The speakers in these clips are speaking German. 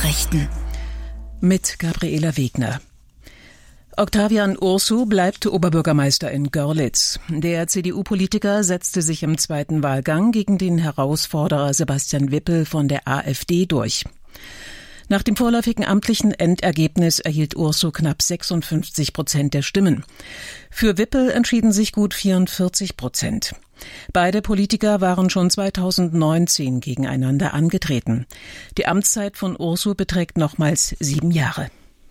Nachrichten mit Gabriela Wegner. Octavian Ursu bleibt Oberbürgermeister in Görlitz. Der CDU-Politiker setzte sich im zweiten Wahlgang gegen den Herausforderer Sebastian Wippel von der AfD durch. Nach dem vorläufigen amtlichen Endergebnis erhielt Ursu knapp 56% der Stimmen. Für Wippel entschieden sich gut 44%. Beide Politiker waren schon 2019 gegeneinander angetreten. Die Amtszeit von Ursu beträgt nochmals 7 Jahre.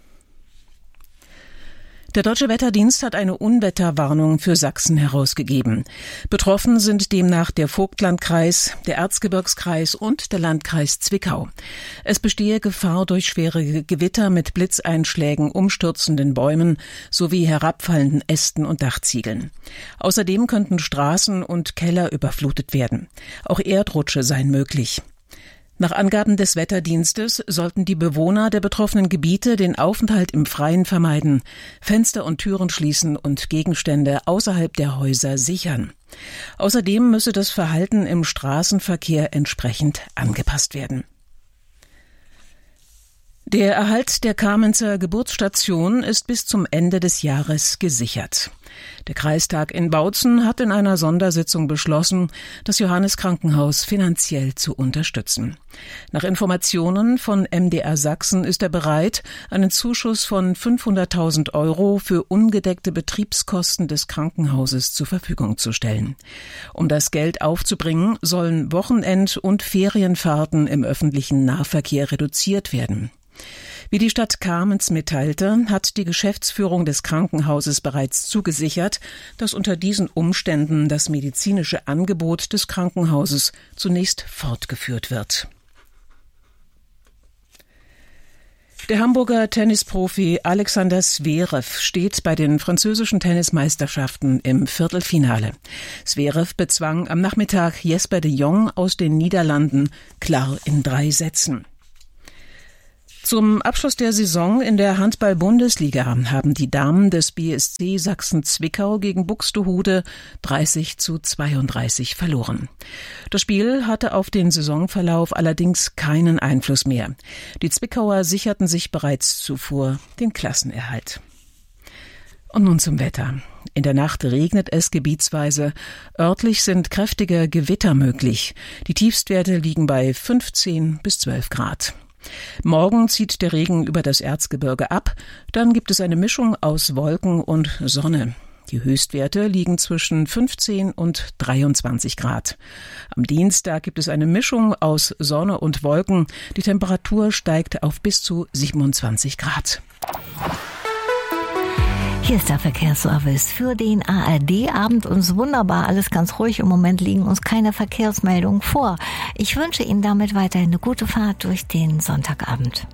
Der Deutsche Wetterdienst hat eine Unwetterwarnung für Sachsen herausgegeben. Betroffen sind demnach der Vogtlandkreis, der Erzgebirgskreis und der Landkreis Zwickau. Es bestehe Gefahr durch schwere Gewitter mit Blitzeinschlägen, umstürzenden Bäumen sowie herabfallenden Ästen und Dachziegeln. Außerdem könnten Straßen und Keller überflutet werden. Auch Erdrutsche seien möglich. Nach Angaben des Wetterdienstes sollten die Bewohner der betroffenen Gebiete den Aufenthalt im Freien vermeiden, Fenster und Türen schließen und Gegenstände außerhalb der Häuser sichern. Außerdem müsse das Verhalten im Straßenverkehr entsprechend angepasst werden. Der Erhalt der Kamenzer Geburtsstation ist bis zum Ende des Jahres gesichert. Der Kreistag in Bautzen hat in einer Sondersitzung beschlossen, das Johannes-Krankenhaus finanziell zu unterstützen. Nach Informationen von MDR Sachsen ist er bereit, einen Zuschuss von 500.000 € für ungedeckte Betriebskosten des Krankenhauses zur Verfügung zu stellen. Um das Geld aufzubringen, sollen Wochenend- und Ferienfahrten im öffentlichen Nahverkehr reduziert werden. Wie die Stadt Kamenz mitteilte, hat die Geschäftsführung des Krankenhauses bereits zugesichert, dass unter diesen Umständen das medizinische Angebot des Krankenhauses zunächst fortgeführt wird. Der Hamburger Tennisprofi Alexander Zverev steht bei den französischen Tennismeisterschaften im Viertelfinale. Zverev bezwang am Nachmittag Jesper de Jong aus den Niederlanden klar in 3 Sätzen. Zum Abschluss der Saison in der Handball-Bundesliga haben die Damen des BSC Sachsen-Zwickau gegen Buxtehude 30:32 verloren. Das Spiel hatte auf den Saisonverlauf allerdings keinen Einfluss mehr. Die Zwickauer sicherten sich bereits zuvor den Klassenerhalt. Und nun zum Wetter. In der Nacht regnet es gebietsweise. Örtlich sind kräftige Gewitter möglich. Die Tiefstwerte liegen bei 15 bis 12 Grad. Morgen zieht der Regen über das Erzgebirge ab, dann gibt es eine Mischung aus Wolken und Sonne. Die Höchstwerte liegen zwischen 15 und 23 Grad. Am Dienstag gibt es eine Mischung aus Sonne und Wolken. Die Temperatur steigt auf bis zu 27 Grad. Hier ist der Verkehrsservice für den ARD-Abend. Uns wunderbar, alles ganz ruhig. Im Moment liegen uns keine Verkehrsmeldungen vor. Ich wünsche Ihnen damit weiterhin eine gute Fahrt durch den Sonntagabend.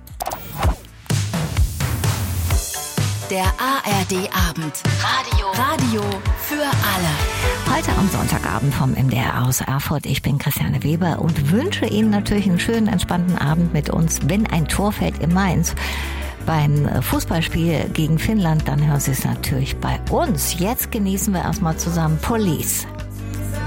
Der ARD-Abend. Radio für alle. Heute am Sonntagabend vom MDR aus Erfurt. Ich bin Christiane Weber und wünsche Ihnen natürlich einen schönen, entspannten Abend mit uns. Wenn ein Tor fällt in Mainz beim Fußballspiel gegen Finnland, dann hören Sie es natürlich bei uns. Jetzt genießen wir erstmal zusammen Police.